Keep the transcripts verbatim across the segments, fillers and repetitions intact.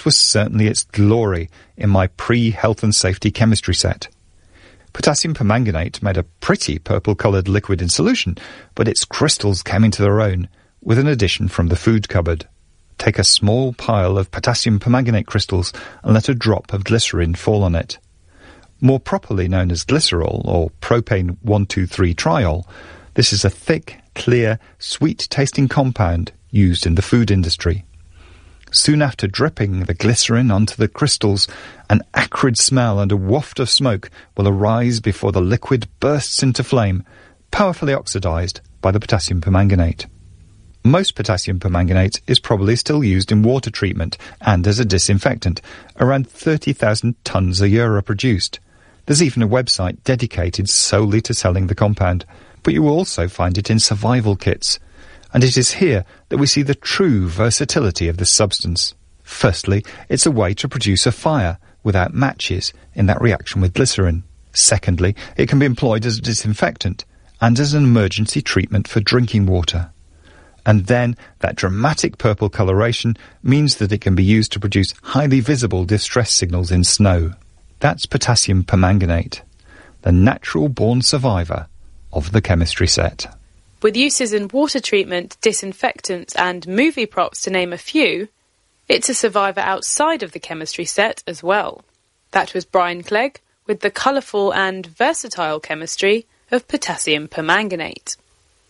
was certainly its glory in my pre-health and safety chemistry set. Potassium permanganate made a pretty purple-coloured liquid in solution, but its crystals came into their own, with an addition from the food cupboard. Take a small pile of potassium permanganate crystals and let a drop of glycerin fall on it. More properly known as glycerol, or propane one two three triol, this is a thick, clear, sweet-tasting compound used in the food industry. Soon after dripping the glycerin onto the crystals, an acrid smell and a waft of smoke will arise before the liquid bursts into flame, powerfully oxidized by the potassium permanganate. Most potassium permanganate is probably still used in water treatment and as a disinfectant. Around thirty thousand tonnes a year are produced. There's even a website dedicated solely to selling the compound, but you will also find it in survival kits. And it is here that we see the true versatility of this substance. Firstly, it's a way to produce a fire without matches in that reaction with glycerin. Secondly, it can be employed as a disinfectant and as an emergency treatment for drinking water. And then that dramatic purple coloration means that it can be used to produce highly visible distress signals in snow. That's potassium permanganate, the natural-born survivor of the chemistry set. With uses in water treatment, disinfectants and movie props to name a few, it's a survivor outside of the chemistry set as well. That was Brian Clegg with the colourful and versatile chemistry of potassium permanganate.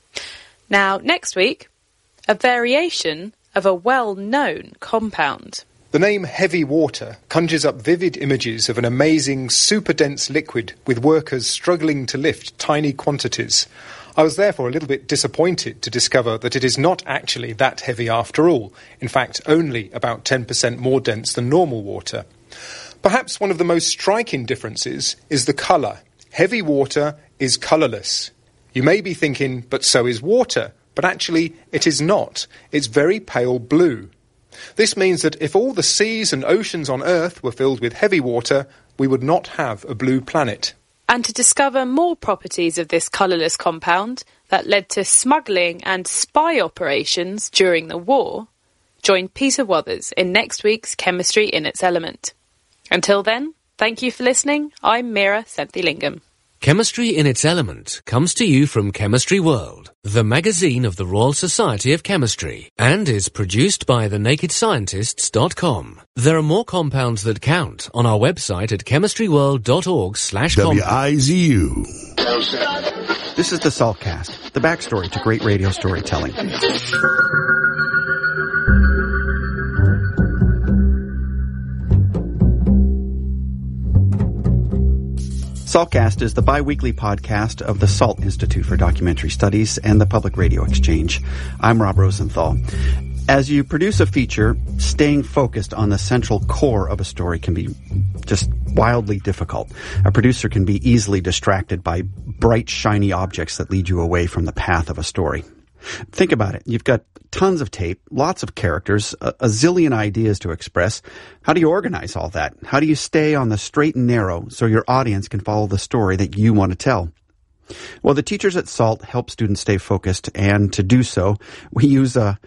Now, next week, a variation of a well-known compound. The name heavy water conjures up vivid images of an amazing, super-dense liquid with workers struggling to lift tiny quantities. I was therefore a little bit disappointed to discover that it is not actually that heavy after all, in fact only about ten percent more dense than normal water. Perhaps one of the most striking differences is the colour. Heavy water is colourless. You may be thinking, but so is water, but actually it is not. It's very pale blue. This means that if all the seas and oceans on Earth were filled with heavy water, we would not have a blue planet. And to discover more properties of this colourless compound that led to smuggling and spy operations during the war, join Peter Wothers in next week's Chemistry in its Element. Until then, thank you for listening. I'm Mira Senthilingam. Chemistry in its Element comes to you from Chemistry World, the magazine of the Royal Society of Chemistry, and is produced by the naked scientists dot com. There are more compounds that count on our website at chemistry world dot org slash W I Z U. This is the Saltcast, the backstory to great radio storytelling. Saltcast is the bi-weekly podcast of the SALT Institute for Documentary Studies and the Public Radio Exchange. I'm Rob Rosenthal. As you produce a feature, staying focused on the central core of a story can be just wildly difficult. A producer can be easily distracted by bright, shiny objects that lead you away from the path of a story. Think about it. You've got tons of tape, lots of characters, a, a zillion ideas to express. How do you organize all that? How do you stay on the straight and narrow so your audience can follow the story that you want to tell? Well, the teachers at SALT help students stay focused, and to do so, we use a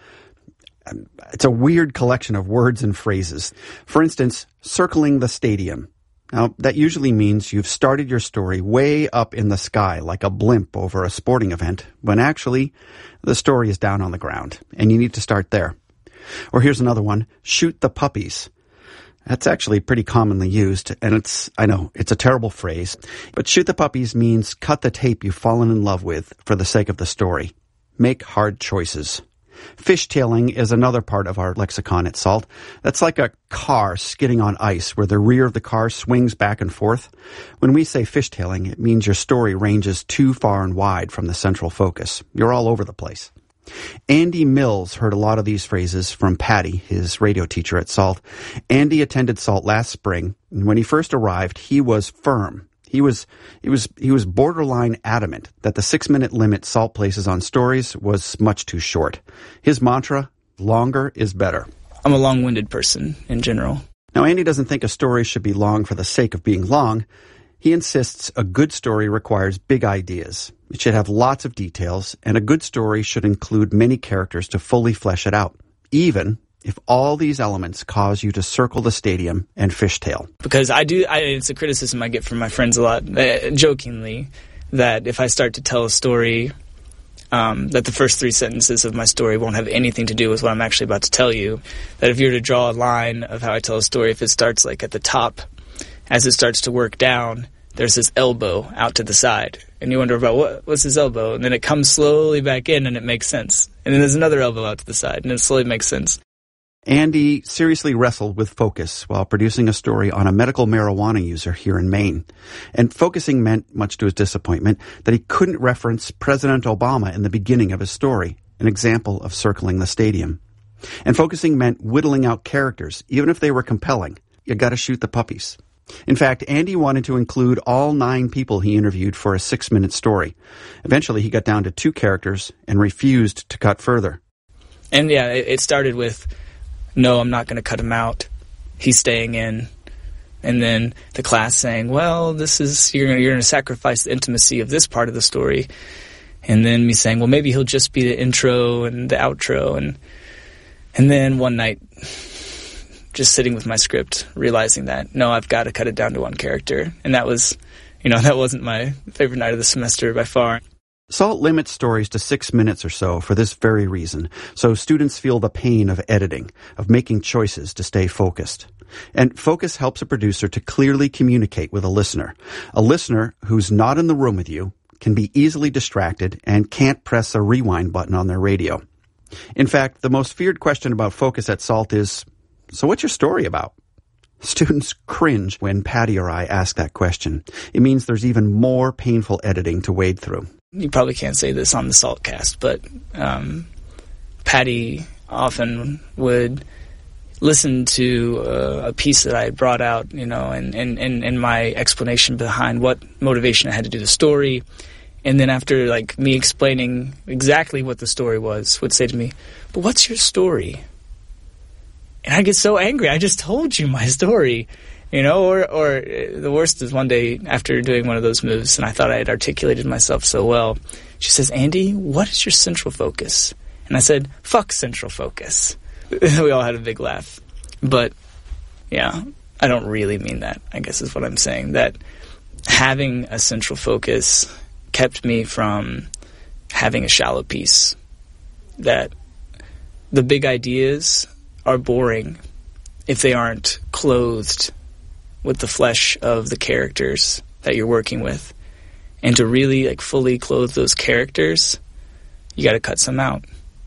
it's a weird collection of words and phrases. For instance, circling the stadium. Now, that usually means you've started your story way up in the sky, like a blimp over a sporting event, when actually the story is down on the ground, and you need to start there. Or here's another one, shoot the puppies. That's actually pretty commonly used, and it's, I know, it's a terrible phrase, but shoot the puppies means cut the tape you've fallen in love with for the sake of the story. Make hard choices. Fishtailing is another part of our lexicon at SALT. That's like a car skidding on ice where the rear of the car swings back and forth. When we say fishtailing, it means your story ranges too far and wide from the central focus. You're all over the place. Andy Mills heard a lot of these phrases from Patty, his radio teacher at SALT. Andy attended SALT last spring, and when he first arrived, he was firm. He was, he was, he was borderline adamant that the six-minute limit SALT places on stories was much too short. His mantra, longer is better. I'm a long-winded person in general. Now, Andy doesn't think a story should be long for the sake of being long. He insists a good story requires big ideas. It should have lots of details, and a good story should include many characters to fully flesh it out, even if all these elements cause you to circle the stadium and fishtail. Because I do, I, it's a criticism I get from my friends a lot, uh, jokingly, that if I start to tell a story, um, that the first three sentences of my story won't have anything to do with what I'm actually about to tell you. That if you were to draw a line of how I tell a story, if it starts like at the top, as it starts to work down, there's this elbow out to the side. And you wonder about, what, what's this elbow? And then it comes slowly back in and it makes sense. And then there's another elbow out to the side and it slowly makes sense. Andy seriously wrestled with focus while producing a story on a medical marijuana user here in Maine. And focusing meant, much to his disappointment, that he couldn't reference President Obama in the beginning of his story, an example of circling the stadium. And focusing meant whittling out characters, even if they were compelling. You gotta shoot the puppies. In fact, Andy wanted to include all nine people he interviewed for a six-minute story. Eventually, he got down to two characters and refused to cut further. And yeah, it started with, no, I'm not going to cut him out. He's staying in. And then the class saying, well, this is, you're, you're going to sacrifice the intimacy of this part of the story. And then me saying, well, maybe he'll just be the intro and the outro. And, and then one night, just sitting with my script, realizing that, no, I've got to cut it down to one character. And that was, you know, that wasn't my favorite night of the semester by far. SALT limits stories to six minutes or so for this very reason, so students feel the pain of editing, of making choices to stay focused. And focus helps a producer to clearly communicate with a listener. A listener who's not in the room with you can be easily distracted and can't press a rewind button on their radio. In fact, the most feared question about focus at SALT is, so what's your story about? Students cringe when Patty or I ask that question. It means there's even more painful editing to wade through. You probably can't say this on the SALTcast, but um, Patty often would listen to uh, a piece that I had brought out, you know, and, and, and, and my explanation behind what motivation I had to do the story. And then after, like, me explaining exactly what the story was, would say to me, but what's your story? And I get so angry. I just told you my story. You know, or, or the worst is one day after doing one of those moves, and I thought I had articulated myself so well, she says, Andy, what is your central focus? And I said, fuck central focus. We all had a big laugh. But, yeah, I don't really mean that, I guess is what I'm saying. That having a central focus kept me from having a shallow piece. That the big ideas are boring if they aren't clothed with the flesh of the characters that you're working with. And to really, like, fully clothe those characters, you got to cut some out.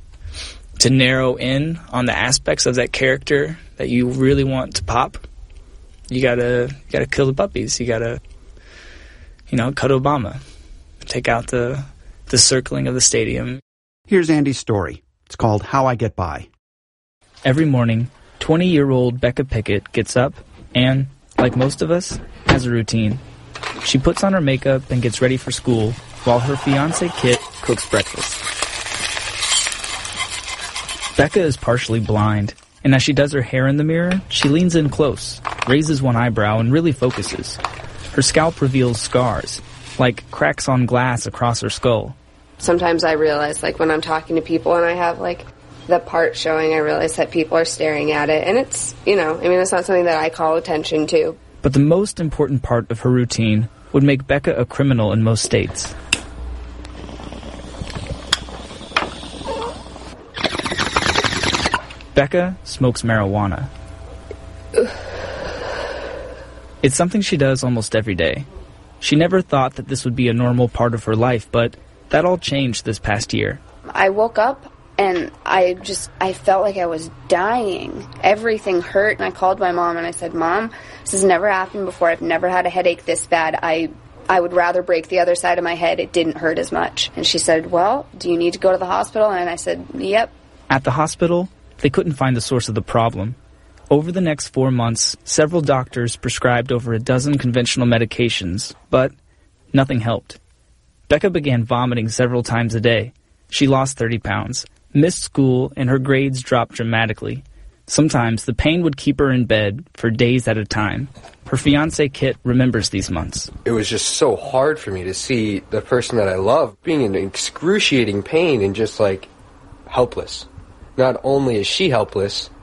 To narrow in on the aspects of that character that you really want to pop, you got to you got to kill the puppies. You got to, you know, cut Obama. Take out the the circling of the stadium. Here's Andy's story. It's called How I Get By. Every morning, twenty-year-old Becca Pickett gets up and, like most of us, has a routine. She puts on her makeup and gets ready for school while her fiancé Kit cooks breakfast. Becca is partially blind, and as she does her hair in the mirror, she leans in close, raises one eyebrow, and really focuses. Her scalp reveals scars, like cracks on glass across her skull. Sometimes I realize, like, when I'm talking to people and I have, like, the part showing, I realize that people are staring at it. And it's, you know, I mean, it's not something that I call attention to. But the most important part of her routine would make Becca a criminal in most states. Becca smokes marijuana. It's something she does almost every day. She never thought that this would be a normal part of her life, but that all changed this past year. I woke up and I just, I felt like I was dying. Everything hurt, and I called my mom and I said, Mom, this has never happened before. I've never had a headache this bad. I I would rather break the other side of my head. It didn't hurt as much. And she said, well, do you need to go to the hospital? And I said, yep. At the hospital, they couldn't find the source of the problem. Over the next four months, several doctors prescribed over a dozen conventional medications, but nothing helped. Becca began vomiting several times a day. She lost thirty pounds, missed school, and her grades dropped dramatically. Sometimes the pain would keep her in bed for days at a time. Her fiancé Kit remembers these months. It was just so hard for me to see the person that I love being in excruciating pain and just, like, helpless. Not only is she helpless,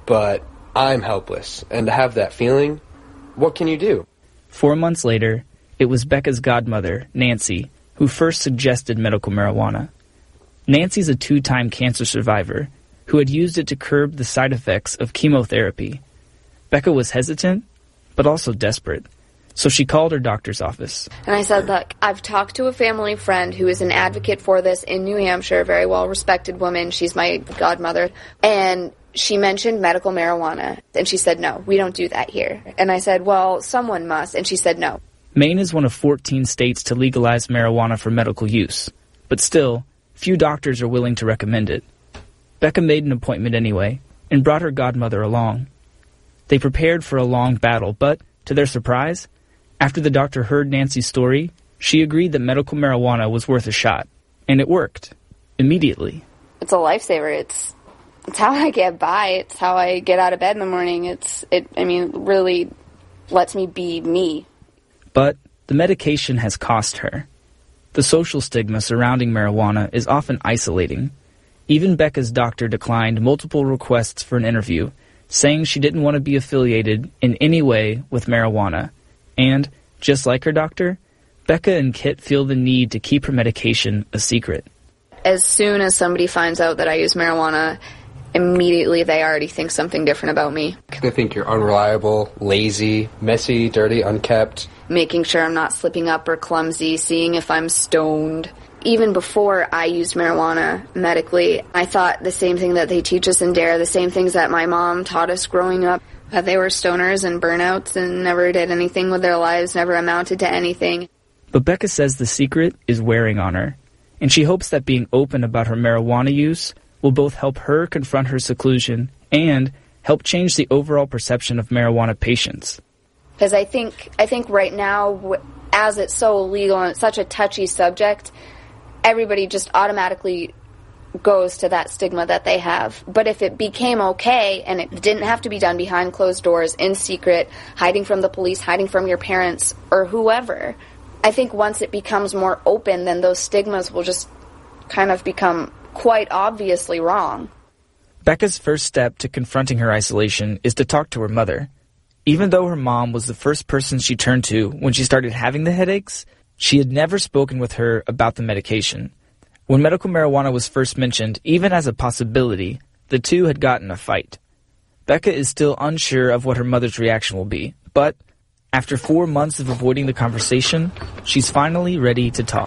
but I'm helpless. And to have that feeling, what can you do? Four months later, it was Becca's godmother, Nancy, who first suggested medical marijuana. Nancy's a two-time cancer survivor who had used it to curb the side effects of chemotherapy. Becca was hesitant, but also desperate, so she called her doctor's office. And I said, look, I've talked to a family friend who is an advocate for this in New Hampshire, a very well-respected woman. She's my godmother. And she mentioned medical marijuana. And she said, no, we don't do that here. And I said, well, someone must. And she said, no. Maine is one of fourteen states to legalize marijuana for medical use. But still, few doctors are willing to recommend it. Becca made an appointment anyway, and brought her godmother along. They prepared for a long battle, but, to their surprise, after the doctor heard Nancy's story, she agreed that medical marijuana was worth a shot. And it worked. Immediately. It's a lifesaver. It's it's how I get by. It's how I get out of bed in the morning. It's, it. I mean, really lets me be me. But the medication has cost her. The social stigma surrounding marijuana is often isolating. Even Becca's doctor declined multiple requests for an interview, saying she didn't want to be affiliated in any way with marijuana. And, just like her doctor, Becca and Kit feel the need to keep her medication a secret. As soon as somebody finds out that I use marijuana, immediately they already think something different about me. They think you're unreliable, lazy, messy, dirty, unkept. Making sure I'm not slipping up or clumsy, seeing if I'm stoned. Even before I used marijuana medically, I thought the same thing that they teach us in D A R E, the same things that my mom taught us growing up, that they were stoners and burnouts and never did anything with their lives, never amounted to anything. But Becca says the secret is wearing on her, and she hopes that being open about her marijuana use will both help her confront her seclusion and help change the overall perception of marijuana patients. Because I think, I think right now, as it's so illegal and it's such a touchy subject, everybody just automatically goes to that stigma that they have. But if it became okay and it didn't have to be done behind closed doors, in secret, hiding from the police, hiding from your parents or whoever, I think once it becomes more open, then those stigmas will just kind of become quite obviously wrong. Becca's first step to confronting her isolation is to talk to her mother. Even though her mom was the first person she turned to when she started having the headaches, she had never spoken with her about the medication. When medical marijuana was first mentioned, even as a possibility, the two had gotten a fight. Becca is still unsure of what her mother's reaction will be, but after four months of avoiding the conversation, she's finally ready to talk.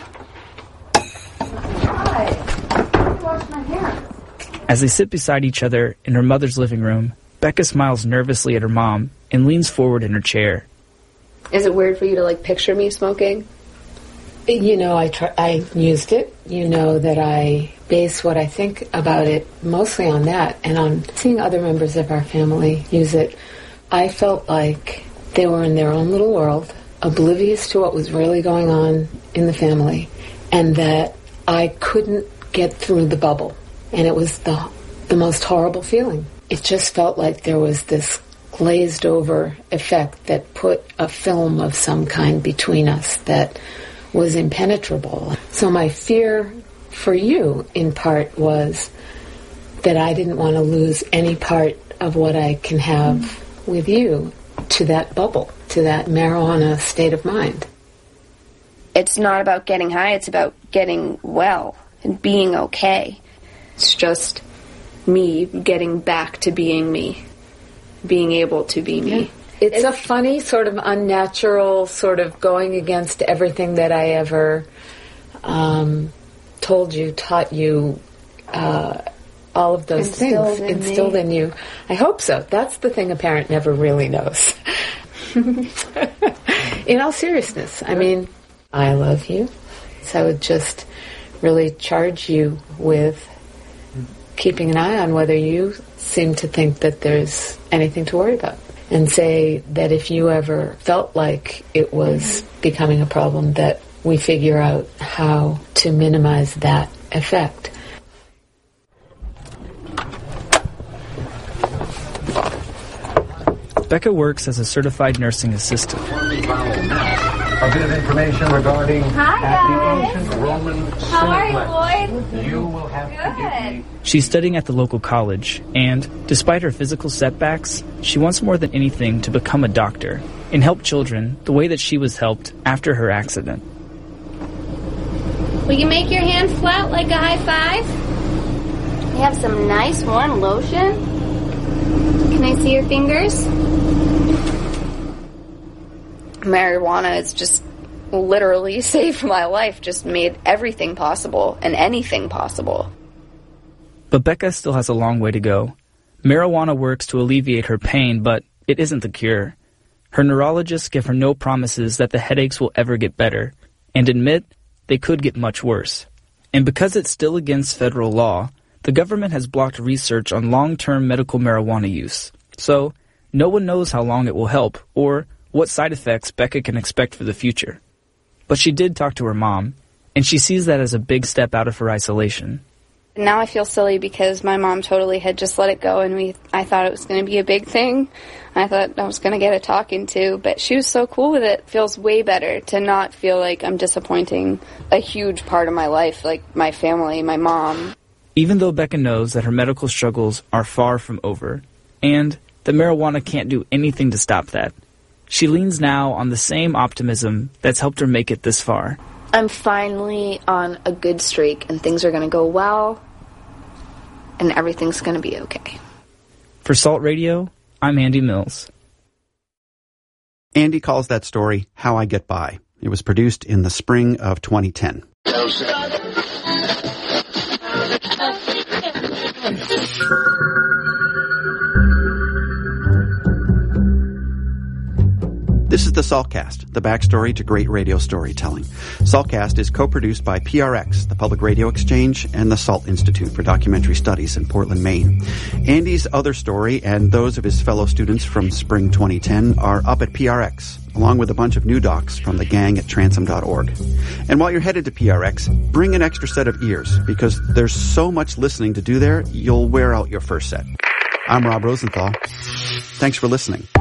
Hi. Wash my hands. As they sit beside each other in her mother's living room, Becca smiles nervously at her mom and leans forward in her chair. Is it weird for you to, like, picture me smoking? You know, I try, I used it. You know that I base what I think about it mostly on that and on seeing other members of our family use it. I felt like they were in their own little world, oblivious to what was really going on in the family, and that I couldn't get through the bubble. And it was the the most horrible feeling. It just felt like there was this glazed over effect that put a film of some kind between us that was impenetrable. So my fear for you, in part, was that I didn't want to lose any part of what I can have with you to that bubble, to that marijuana state of mind. It's not about getting high, it's about getting well and being okay. It's just me getting back to being me, being able to be me. Yeah. It's, it's a funny, sort of unnatural, sort of going against everything that I ever um, told you, taught you, uh, all of those instilled things in instilled me. in you. I hope so. That's the thing a parent never really knows. In all seriousness, I mean, I love you. So I would just really charge you with keeping an eye on whether you seem to think that there's anything to worry about. And say that if you ever felt like it was becoming a problem, that we figure out how to minimize that effect. Becca works as a certified nursing assistant. A bit of information regarding Hi, at guys. the ancient Roman How are you, Cineplex. Lloyd? You will have to give me... She's studying at the local college, and despite her physical setbacks, she wants more than anything to become a doctor and help children the way that she was helped after her accident. Will you make your hand flat like a high five? You have some nice warm lotion. Can I see your fingers? Marijuana has just literally saved my life, just made everything possible and anything possible. But Becca still has a long way to go. Marijuana works to alleviate her pain, but it isn't the cure. Her neurologists give her no promises that the headaches will ever get better, and admit they could get much worse. And because it's still against federal law, the government has blocked research on long-term medical marijuana use. So, no one knows how long it will help, or what side effects Becca can expect for the future. But she did talk to her mom, and she sees that as a big step out of her isolation. Now I feel silly because my mom totally had just let it go, and we I thought it was going to be a big thing. I thought I was going to get a talking to, but she was so cool with it. It feels way better to not feel like I'm disappointing a huge part of my life, like my family, my mom. Even though Becca knows that her medical struggles are far from over, and that marijuana can't do anything to stop that, she leans now on the same optimism that's helped her make it this far. I'm finally on a good streak, and things are going to go well, and everything's going to be okay. For Salt Radio, I'm Andy Mills. Andy calls that story How I Get By. It was produced in the spring of twenty ten. This is the Saltcast, the backstory to great radio storytelling. Saltcast is co-produced by P R X, the Public Radio Exchange, and the Salt Institute for Documentary Studies in Portland, Maine. Andy's other story and those of his fellow students from spring twenty ten are up at P R X, along with a bunch of new docs from the gang at transom dot org. And while you're headed to P R X, bring an extra set of ears, because there's so much listening to do there, you'll wear out your first set. I'm Rob Rosenthal. Thanks for listening.